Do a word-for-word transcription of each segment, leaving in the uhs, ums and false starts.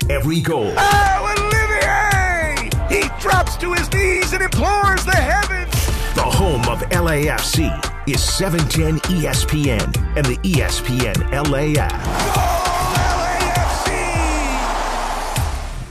every goal. Oh, Olivier! He drops to his knees and implores the heavens. The home of L A F C is seven ten E S P N and the E S P N L A app. Goal L A F C!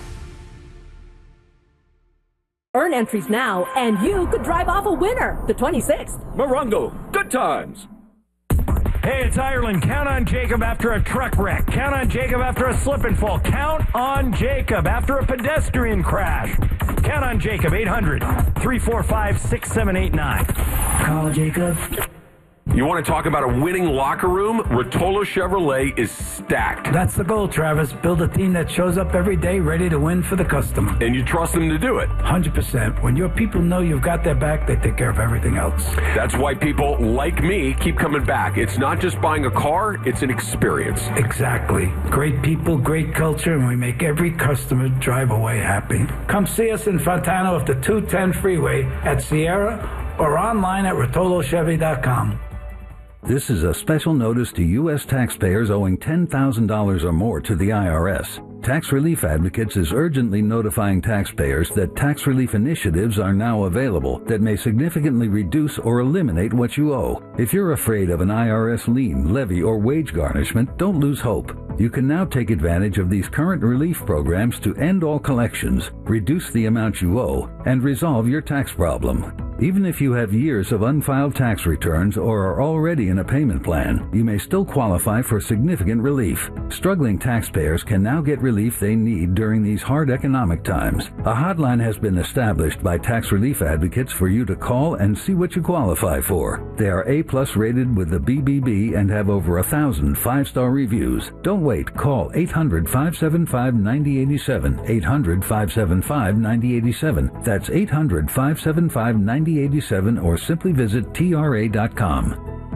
Earn entries now, and you could drive off a winner the twenty-sixth. Morongo, good times. Hey, it's Ireland. Count on Jacob after a truck wreck. Count on Jacob after a slip and fall. Count on Jacob after a pedestrian crash. Count on Jacob, eight hundred, three four five, six seven eight nine. Call Jacob. You want to talk about a winning locker room? Rotolo Chevrolet is stacked. That's the goal, Travis. Build a team that shows up every day ready to win for the customer. And you trust them to do it. one hundred percent. When your people know you've got their back, they take care of everything else. That's why people like me keep coming back. It's not just buying a car, it's an experience. Exactly. Great people, great culture, and we make every customer drive away happy. Come see us in Fontana off the two ten freeway at Sierra or online at rotolo chevy dot com. This is a special notice to U S taxpayers owing ten thousand dollars or more to the I R S. Tax Relief Advocates is urgently notifying taxpayers that tax relief initiatives are now available that may significantly reduce or eliminate what you owe. If you're afraid of an I R S lien, levy, or wage garnishment, don't lose hope. You can now take advantage of these current relief programs to end all collections, reduce the amount you owe, and resolve your tax problem. Even if you have years of unfiled tax returns or are already in a payment plan, you may still qualify for significant relief. Struggling taxpayers can now get relief they need during these hard economic times. A hotline has been established by Tax Relief Advocates for you to call and see what you qualify for. They are A-plus rated with the B B B and have over a thousand five-star reviews. Don't wait. Call eight hundred, five seven five, nine zero eight seven, eight hundred, five seven five, nine zero eight seven. That's eight hundred, five seven five, nine zero eight seven, or simply visit T R A dot com.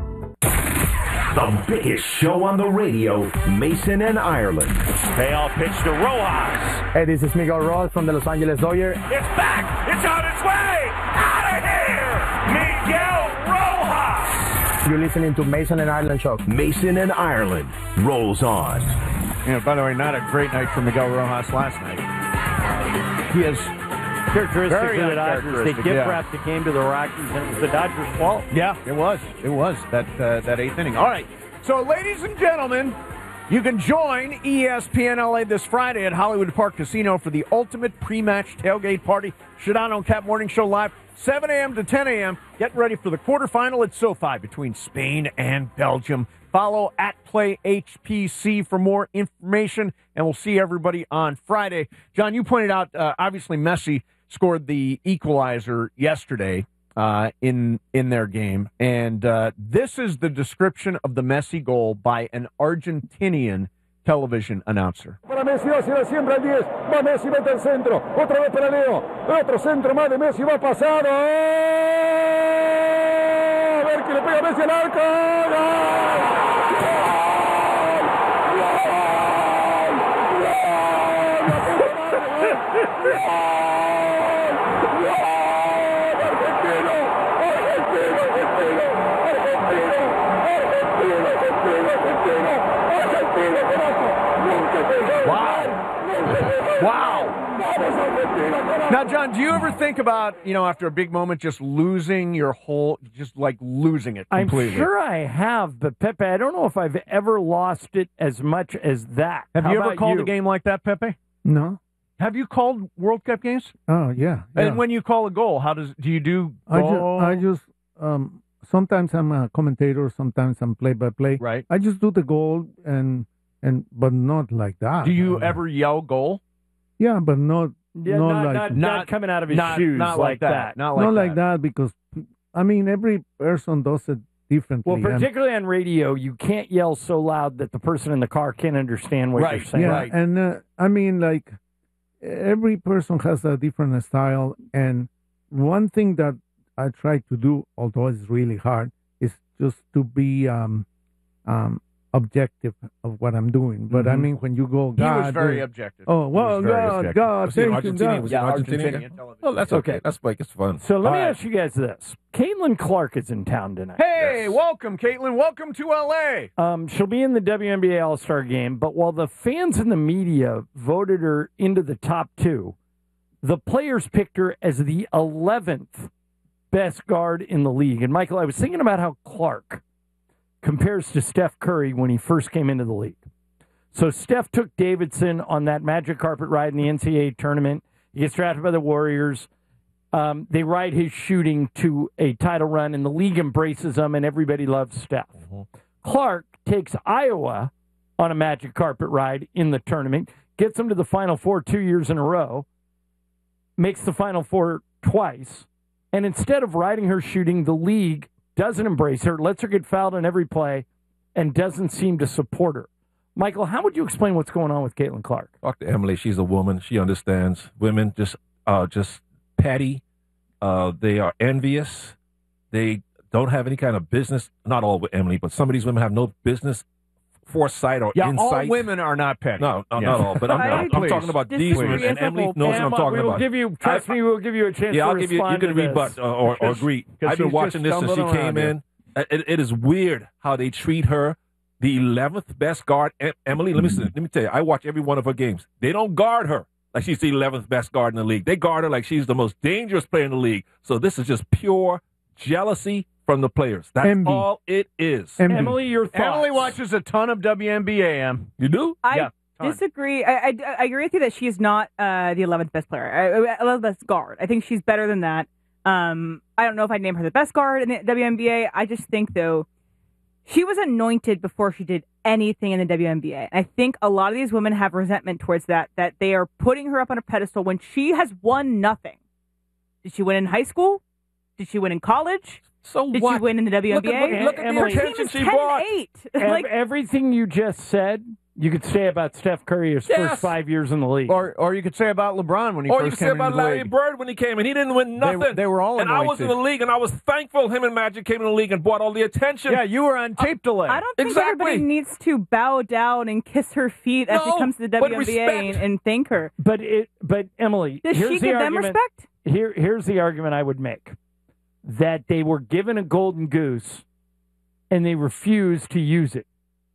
The biggest show on the radio, Mason and Ireland. Payoff pitch to Rojas. Hey, this is Miguel Rojas from the Los Angeles Dodgers. It's back! It's on its way! Out of here! Miguel Rojas! You're listening to Mason and Ireland Show. Mason and Ireland rolls on. You know, by the way, not a great night for Miguel Rojas last night. He has characteristic Very of the Dodgers. They gift yeah. wrapped the game to the Rockies, and it was the Dodgers' fault. Yeah, it was. It was that uh, that eighth inning. All right. So, ladies and gentlemen, you can join E S P N L A this Friday at Hollywood Park Casino for the ultimate pre-match tailgate party. Shadano and Cap Morning Show live, seven a.m. to ten a.m. Getting ready for the quarterfinal at SoFi between Spain and Belgium. Follow at Play H P C for more information, and we'll see everybody on Friday. John, you pointed out, uh, obviously, Messi scored the equalizer yesterday uh, in in their game, and uh, this is the description of the Messi goal by an Argentinian television announcer. Para Messi, hacia siempre al diez, va Messi, mete el centro, otra vez para Leo, otro centro más de Messi, va pasado, a ver que le pega Messi al arco, Wow. Wow. Now, John, do you ever think about, you know, after a big moment, just losing your whole, just like losing it completely? I'm sure I have, but Pepe, I don't know if I've ever lost it as much as that. Have How you ever about called you? a game like that, Pepe? No. Have you called World Cup games? Oh, yeah. yeah. And when you call a goal, how does, do you do I just, goal? I just um, sometimes I'm a commentator, sometimes I'm play-by-play. Right. I just do the goal, and, and but not like that. Do you I mean, ever yell goal? Yeah, but not, Yeah, not, not, like not, not coming out of his not, shoes not like that. that. Not like not that. like that because, I mean, every person does it differently. Well, and- particularly on radio, you can't yell so loud that the person in the car can't understand what Right, you're saying. Yeah, Right. and uh, I mean, like, every person has a different style, and one thing that I try to do, although it's really hard, is just to be um, um, objective of what I'm doing. But I Mhm. mean, when you go, He God, was very uh, objective. Oh well, He was very God, objective. God, Was he in thank you, Argentina? God. Was he in Argentina? Oh, that's okay. That's like it's fun. So let All me right. ask you guys this: Caitlin Clark is in town tonight. Hey, welcome, Caitlin. Welcome to L A. Um, she'll be in the W N B A All-Star Game, but while the fans and the media voted her into the top two, the players picked her as the eleventh best guard in the league. And, Michael, I was thinking about how Clark compares to Steph Curry when he first came into the league. So Steph took Davidson on that magic carpet ride in the N C double A tournament. He gets drafted by the Warriors. Um, they ride his shooting to a title run, and the league embraces him, and everybody loves Steph. Mm-hmm. Clark takes Iowa on a magic carpet ride in the tournament, gets them to the Final Four two years in a row, makes the Final Four twice, and instead of riding her shooting, the league doesn't embrace her, lets her get fouled on every play, and doesn't seem to support her. Michael, how would you explain what's going on with Caitlin Clark? Talk to Emily. She's a woman. She understands women. Just, uh, just petty. Uh, they are envious. They don't have any kind of business. Not all with Emily, but some of these women have no business foresight or Yeah, insight. all women are not petty. No, no Yeah. not all. But I'm, I'm, I'm Please. talking about these women, and Emily knows what I'm Emma, talking we will about. give you, trust I- me, we'll give you a chance Yeah, to I'll give you. You respond can to this. rebut or, or, or agree. 'Cause I've been she's watching this just since she stumbling came around in. It, it is weird how they treat her, the eleventh best guard. Em- Emily, let me let me tell you, I watch every one of her games. They don't guard her like she's the eleventh best guard in the league. They guard her like she's the most dangerous player in the league. So this is just pure jealousy from the players. That's Envy. all it is. Envy. Emily, your thoughts? Emily watches a ton of W N B A. Em. You do? I Yeah, ton. disagree. I, I, I agree with you that she's not uh, the eleventh best player, uh, eleventh best guard. I think she's better than that. Um, I don't know if I'd name her the best guard in the W N B A. I just think, though, she was anointed before she did anything in the W N B A. I think a lot of these women have resentment towards that, that they are putting her up on a pedestal when she has won nothing. Did she win in high school? Did she win in college? So Did what? she win in the W N B A? Look at, what- look at Emily, the Her team attention is she ten brought. and eight. Ev- like, everything you just said, you could say about Steph Curry his Yes. first five years in the league. Or, or you could say about LeBron when he Or first you can came say into about the Larry league. Bird when he came in. He didn't win They- nothing. they were all And I was in anointed. the league, and I was thankful him and Magic came in the league and brought all the attention. Yeah, you were on tape delay. I don't think Exactly. everybody needs to bow down and kiss her feet as No, she comes to the but W N B A respect. and, and thank her. But it, but Emily, Does here's she the give them argument. respect? Here, here's the argument I would make: that they were given a golden goose, and they refused to use it.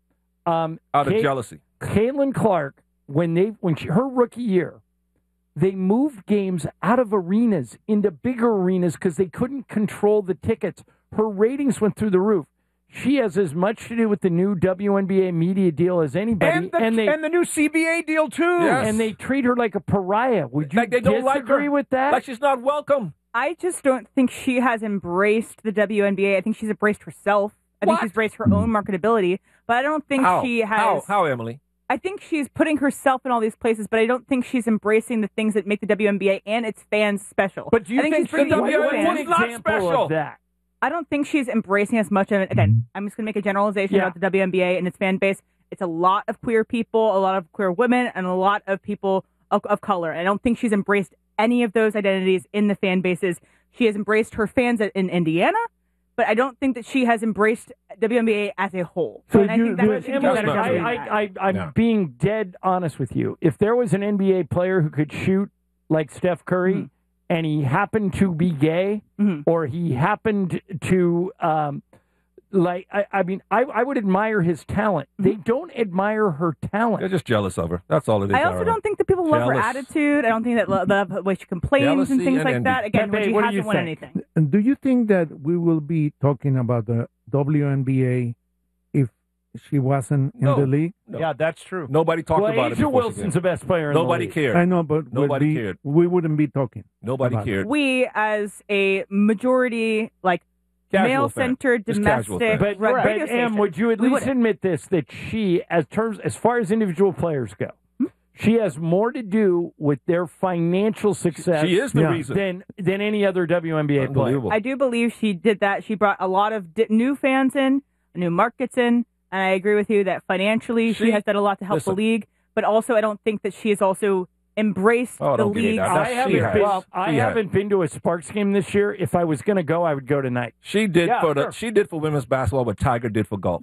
Um, Out of Kate- jealousy. Caitlin Clark, when they when she, her rookie year, they moved games out of arenas into bigger arenas because they couldn't control the tickets. Her ratings went through the roof. She has as much to do with the new W N B A media deal as anybody, and the, and they and the new C B A deal, too. Yes. and they treat her like a pariah. Would you Like they don't like disagree her. with that? Like she's not welcome. I just don't think she has embraced the W N B A. I think she's embraced herself. I What? think she's embraced her own marketability, but I don't think How? she has. How? How, Emily? I think she's putting herself in all these places, but I don't think she's embracing the things that make the W N B A and its fans special. But do you I think, think she's bringing the new W N B A fans. is not example special. of that? I don't think she's embracing as much of it. Again, I'm just going to make a generalization Yeah. about the W N B A and its fan base. It's a lot of queer people, a lot of queer women, and a lot of people of, of color. And I don't think she's embraced any of those identities in the fan bases. She has embraced her fans in Indiana, but I don't think that she has embraced W N B A as a whole. So and I you- think that's but what she can do Emily, better job I, doing I, that. I, I'm No. being dead honest with you. If there was an N B A player who could shoot like Steph Curry, Mhm. and he happened to be gay, Mhm. or he happened to, um, like, I, I mean, I, I would admire his talent. They don't admire her talent. They're just jealous of her. That's all it is. I also Ira. don't think that people love her Jealous. attitude. I don't think that love the way she complains Jealousy and things and like envy. that. Again, when Pepe, she what do you hasn't won think? anything. And do you think that we will be talking about the W N B A if she wasn't in No. the league? No. Yeah, that's true. Nobody talked well, about it Asia before she Wilson's came. the best player in Nobody the league. cared. I know, but Nobody would be, cared. we wouldn't be talking. Nobody about it. cared. We, as a majority, like Casual male-centered, fan. Just casual domestic, fan. But, ra- but radio Em, station, would you at we least wouldn't. admit this, that she, as terms as far as individual players go, she has more to do with their financial success She is the Yeah. reason. than than any other W N B A player. Unbelievable. I do believe she did that. She brought a lot of di- new fans in, new markets in, and I agree with you that financially she, She- has done a lot to help listen. the league. But also, I don't think that she has also embraced Oh, the don't get me league. that. I That's- haven't she been. has. Well, I She has. haven't been to a Sparks game this year. If I was going to go, I would go tonight. She did Yeah, for the sure. she did for women's basketball what Tiger did for golf.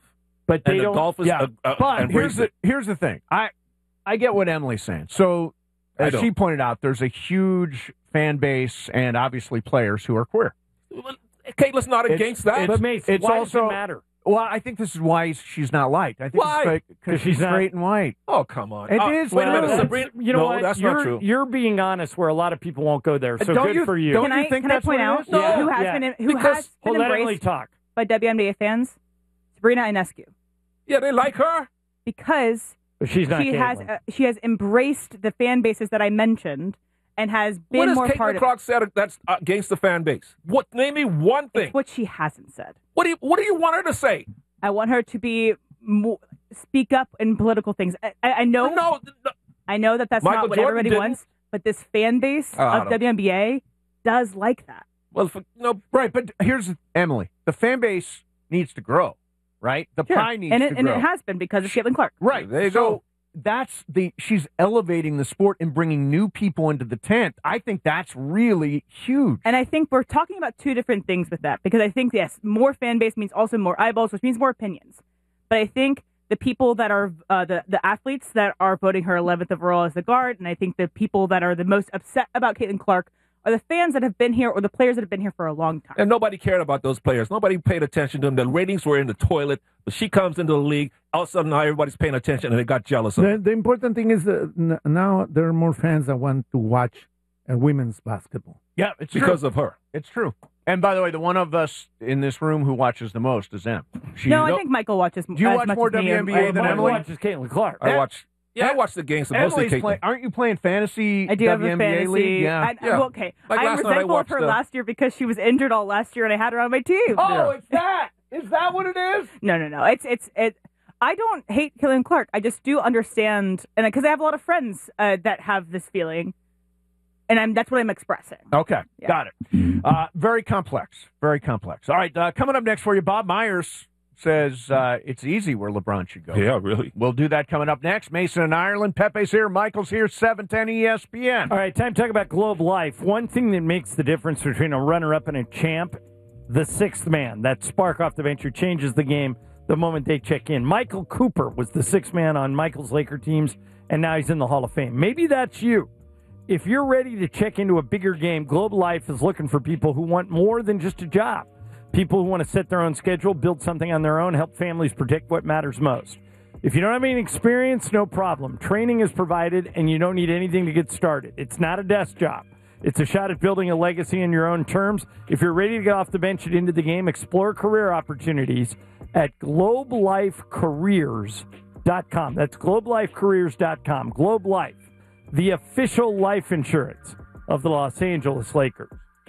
But they and the don't. Dolphins Yeah, uh, uh, but embrace here's the it. here's the thing. I I get what Emily's saying. So I as don't. she pointed out, there's a huge fan base and obviously players who are queer. Caitlin's not It's- against that. it's- But Mace, it's why also does it matter? Well, I think this is why she's not liked. I think Why? it's because she's, she's not- straight and white. Oh, come on. It Uh, is. Wait a well, minute. That's- Sabrina. You know no, what? that's you're, not true. You're being honest where a lot of people won't go there. So Don't good you- for you. don't Can I, think can I that's point what it out is? who Yeah. has Yeah. been who Because- has been Well, let Emily embraced talk. by W N B A fans? Sabrina Ionescu, Yeah, they like her. because But she's not she has Caitlin. uh, she has embraced the fan bases that I mentioned and has been What has more Caitlin part of Clark it. said that's against the fan base? What? Name me one thing. It's what she hasn't said. What do you What do you want her to say? I want her to be mo- speak up in political things. I, I, I know. No, no. I know that that's Michael not what Jordan everybody didn't. wants, but this fan base Oh, I of don't- W N B A does like that. Well, for, no. Right, but here's Emily. The fan base needs to grow, right? The Sure. pie needs and to it, and grow. it has been because of Caitlin Clark. Right. There you so go. that's the she's elevating the sport and bringing new people into the tent. I think that's really huge. And I think we're talking about two different things with that, because I think, yes, more fan base means also more eyeballs, which means more opinions. But I think the people that are uh, the the athletes that are voting her eleventh overall as the guard, and I think the people that are the most upset about Caitlin Clark are the fans that have been here or the players that have been here for a long time. And nobody cared about those players. Nobody paid attention to them. The ratings were in the toilet. But she comes into the league. All of a sudden, now everybody's paying attention, and they got jealous of her. The, the important thing is that n- now there are more fans that want to watch uh, women's basketball. Yeah, it's because true. of her. It's true. And by the way, the one of us in this room who watches the most is Em. She, no, I think Michael watches. Do you as watch much more as me W N B A and- than uh, Emily? watches Caitlin Clark. I watch. Yeah, I watch the games, but mostly Emily's Caitlin. play, aren't you playing fantasy I do have W a N B A fantasy. league? Yeah. I, Yeah. well, okay, Like I'm last night, I resentful of watched her the- last year because she was injured all last year, and I had her on my team. Oh, it's that. Is that what it is? No, no, no. It's it's it. I don't hate Caitlin Clark. I just do understand, and because I have a lot of friends uh, that have this feeling, and I'm that's what I'm expressing. Okay, Yeah. got it. Uh, very complex. Very complex. All right, uh, coming up next for you, Bob Myers says uh, it's easy where LeBron should go. Yeah, really. We'll do that coming up next. Mason in Ireland. Pepe's here. Michael's here. seven ten E S P N. All right, time to talk about Globe Life. One thing that makes the difference between a runner-up and a champ, the sixth man. That spark off the bench who changes the game the moment they check in. Michael Cooper was the sixth man on Michael's Laker teams, and now he's in the Hall of Fame. Maybe that's you. If you're ready to check into a bigger game, Globe Life is looking for people who want more than just a job. People who want to set their own schedule, build something on their own, help families protect what matters most. If you don't have any experience, no problem. Training is provided, and you don't need anything to get started. It's not a desk job. It's a shot at building a legacy in your own terms. If you're ready to get off the bench and into the game, explore career opportunities at globe life careers dot com. That's globe life careers dot com. Globe Life, the official life insurance of the Los Angeles Lakers.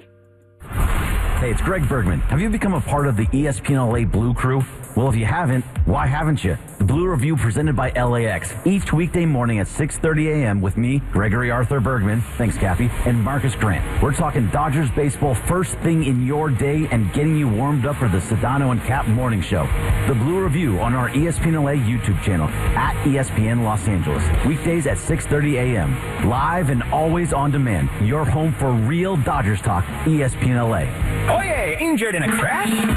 Hey, it's Greg Bergman. Have you become a part of the E S P N L A Blue Crew? Well, if you haven't, why haven't you? The Blue Review presented by L A X. Each weekday morning at six thirty a.m. with me, Gregory Arthur Bergman, thanks Cappy, and Marcus Grant. We're talking Dodgers baseball first thing in your day and getting you warmed up for the Sedano and Cap morning show. The Blue Review on our E S P N L A YouTube channel at E S P N Los Angeles. Weekdays at six thirty a.m. Live and always on demand. Your home for real Dodgers talk, E S P N L A. Oh yeah, injured in a crash?